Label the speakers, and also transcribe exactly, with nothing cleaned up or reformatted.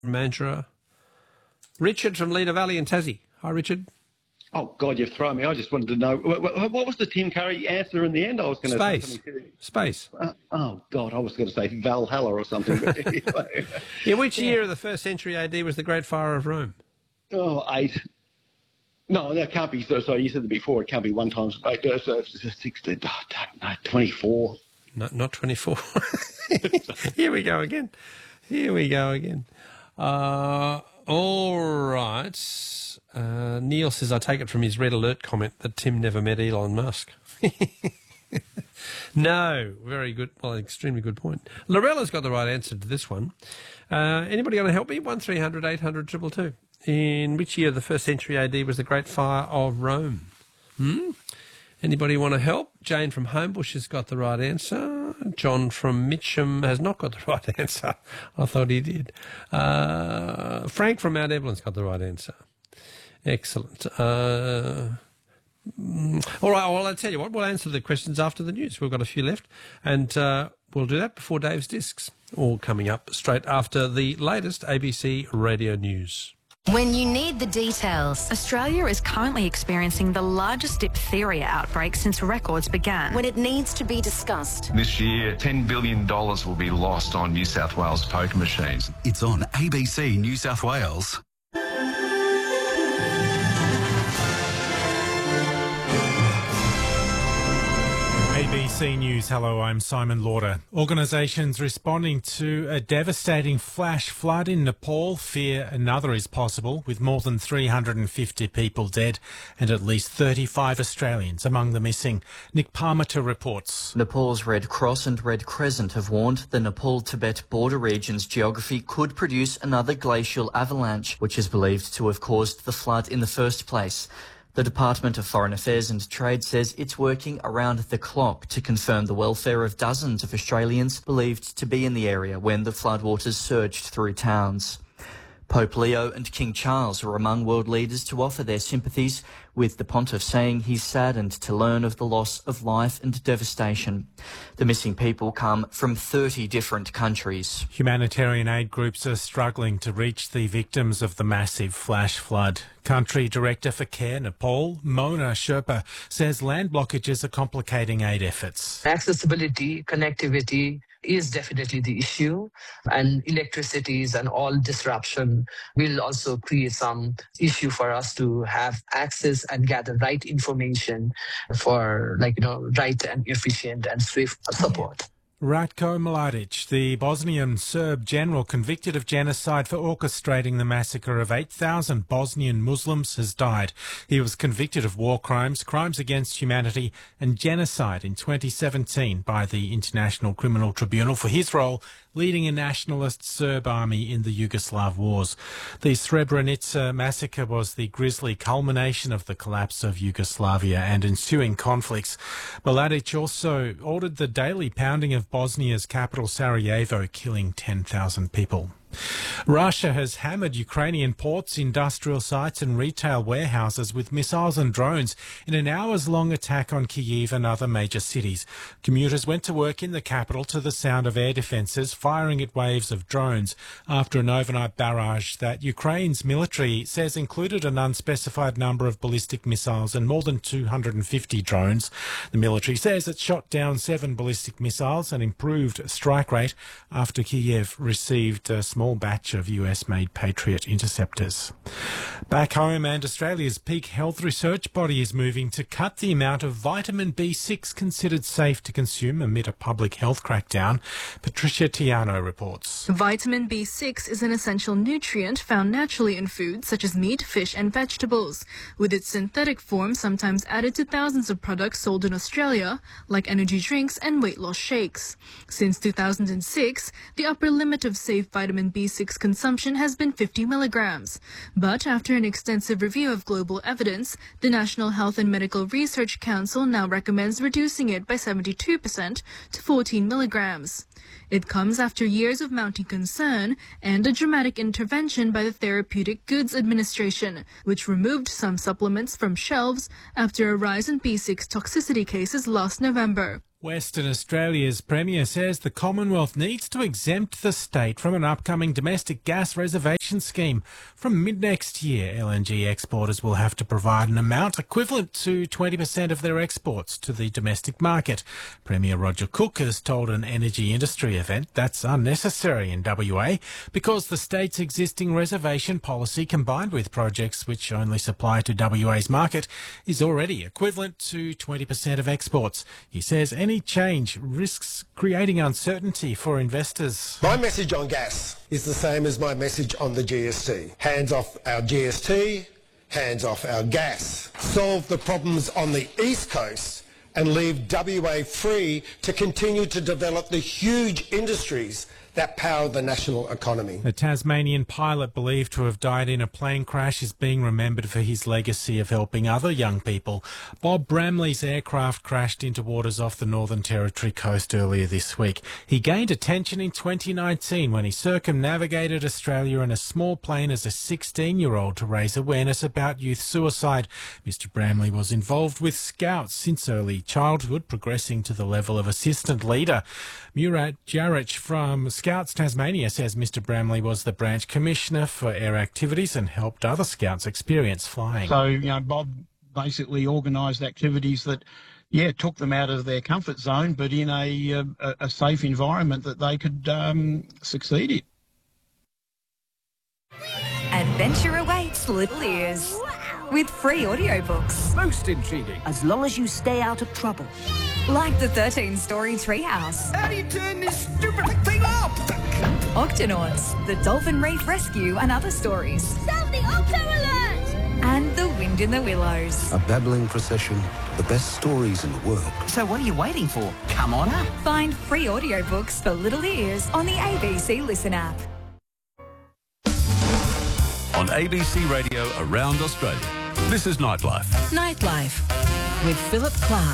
Speaker 1: Mandurah. Richard from Leader Valley in Tassie. Hi, Richard.
Speaker 2: Oh, God, you've thrown me. I just wanted to know, what, what was the Tim Curry answer in the end? I was going to
Speaker 1: Space.
Speaker 2: say something.
Speaker 1: Space.
Speaker 2: Uh, oh, God, I was going to say Valhalla or something. But anyway.
Speaker 1: In which year of the first century A D was the Great Fire of Rome?
Speaker 2: Oh, eight. No, that can't be. So, sorry, you said it before. It can't be one times eight. Uh, so sixteen. Oh, no, twenty-four.
Speaker 1: No, not twenty-four. Here we go again. Here we go again. Uh, all right. Uh, Neil says, I take it from his red alert comment that Tim never met Elon Musk. No, very good. Well, extremely good point. Lorella's got the right answer to this one. Uh, anybody going to help me? one three hundred eight hundred two two two. In which year of the first century A D was the Great Fire of Rome? Hmm? Anybody want to help? Jane from Homebush has got the right answer. John from Mitcham has not got the right answer. I thought he did. Uh, Frank from Mount Evelyn's got the right answer. Excellent. Uh, all right, well, I'll tell you what, we'll answer the questions after the news. We've got a few left, and uh, we'll do that before Dave's Discs, all coming up straight after the latest A B C Radio News.
Speaker 3: When you need the details, Australia is currently experiencing the largest diphtheria outbreak since records began.
Speaker 4: When it needs to be discussed.
Speaker 5: This year, ten billion dollars will be lost on New South Wales poker machines.
Speaker 6: It's on A B C New South Wales.
Speaker 7: A B C News, hello, I'm Simon Lauder. Organisations responding to a devastating flash flood in Nepal fear another is possible, with more than three hundred fifty people dead and at least thirty-five Australians among the missing. Nick Parmiter reports.
Speaker 8: Nepal's Red Cross and Red Crescent have warned the Nepal-Tibet border region's geography could produce another glacial avalanche, which is believed to have caused the flood in the first place. The Department of Foreign Affairs and Trade says it's working around the clock to confirm the welfare of dozens of Australians believed to be in the area when the floodwaters surged through towns. Pope Leo and King Charles are among world leaders to offer their sympathies, with the pontiff saying he's saddened to learn of the loss of life and devastation. The missing people come from thirty different countries.
Speaker 7: Humanitarian aid groups are struggling to reach the victims of the massive flash flood. Country Director for Care Nepal, Mona Sherpa, says land blockages are complicating aid efforts.
Speaker 9: Accessibility, connectivity is definitely the issue, and electricities and all disruption will also create some issue for us to have access and gather right information for, like, you know, right and efficient and swift support.
Speaker 7: Ratko Mladic, the Bosnian Serb general convicted of genocide for orchestrating the massacre of eight thousand Bosnian Muslims, has died. He was convicted of war crimes, crimes against humanity and genocide in twenty seventeen by the International Criminal Tribunal for his role leading a nationalist Serb army in the Yugoslav wars. The Srebrenica massacre was the grisly culmination of the collapse of Yugoslavia and ensuing conflicts. Mladic also ordered the daily pounding of Bosnia's capital Sarajevo, killing ten thousand people. Russia has hammered Ukrainian ports, industrial sites and retail warehouses with missiles and drones in an hours-long attack on Kyiv and other major cities. Commuters went to work in the capital to the sound of air defences firing at waves of drones after an overnight barrage that Ukraine's military says included an unspecified number of ballistic missiles and more than two hundred fifty drones. The military says it shot down seven ballistic missiles, an improved strike rate after Kyiv received a small small batch of U S-made Patriot interceptors. Back home, and Australia's peak health research body is moving to cut the amount of vitamin B six considered safe to consume amid a public health crackdown. Patricia Tiano reports.
Speaker 10: Vitamin B six is an essential nutrient found naturally in foods such as meat, fish and vegetables, with its synthetic form sometimes added to thousands of products sold in Australia, like energy drinks and weight loss shakes. Since two thousand six, the upper limit of safe vitamin B six consumption has been fifty milligrams. But after an extensive review of global evidence, the National Health and Medical Research Council now recommends reducing it by seventy-two percent to fourteen milligrams. It comes after years of mounting concern and a dramatic intervention by the Therapeutic Goods Administration, which removed some supplements from shelves after a rise in B six toxicity cases last November.
Speaker 7: Western Australia's Premier says the Commonwealth needs to exempt the state from an upcoming domestic gas reservation scheme. From mid-next year, L N G exporters will have to provide an amount equivalent to twenty percent of their exports to the domestic market. Premier Roger Cook has told an energy industry event that's unnecessary in W A because the state's existing reservation policy, combined with projects which only supply to W A's market, is already equivalent to twenty percent of exports. He says any change risks creating uncertainty for investors.
Speaker 11: My message on gas is the same as my message on the G S T. Hands off our G S T, hands off our gas. Solve the problems on the East Coast and leave W A free to continue to develop the huge industries that power the national economy.
Speaker 7: The Tasmanian pilot believed to have died in a plane crash is being remembered for his legacy of helping other young people. Bob Bramley's aircraft crashed into waters off the Northern Territory coast earlier this week. He gained attention in twenty nineteen when he circumnavigated Australia in a small plane as a sixteen-year-old to raise awareness about youth suicide. Mister Bramley was involved with Scouts since early childhood, progressing to the level of assistant leader. Murat Jaric from Scouts Tasmania says Mister Bramley was the branch commissioner for air activities and helped other Scouts experience flying.
Speaker 12: So, you know, Bob basically organised activities that, yeah, took them out of their comfort zone, but in a, a, a safe environment that they could um, succeed in.
Speaker 13: Adventure awaits little ears with free audiobooks.
Speaker 14: Most intriguing. As long as you stay out of trouble.
Speaker 13: Like the thirteen-story Treehouse.
Speaker 14: How do you turn this stupid thing off?
Speaker 13: Octonauts, the Dolphin Reef Rescue and other stories.
Speaker 15: Sound the Octo Alert!
Speaker 13: And The Wind in the Willows.
Speaker 16: A babbling procession, the best stories in the world.
Speaker 14: So what are you waiting for? Come on up.
Speaker 13: Find free audiobooks for little ears on the A B C Listen app.
Speaker 17: On A B C Radio around Australia, this is Nightlife.
Speaker 18: Nightlife with Philip Clark.